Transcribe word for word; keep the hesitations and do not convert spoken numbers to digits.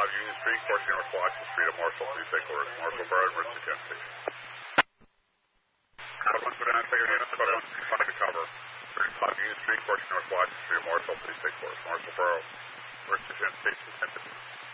Union Street, course North Washington Street of Marshall, please take course. Marshall Borough, emergency ten station. Code one, go down, take your units, code one, find the cover. thirty-five Union Street, course North Washington Street of Marshall, please take course. Marshall Borough, emergency ten station.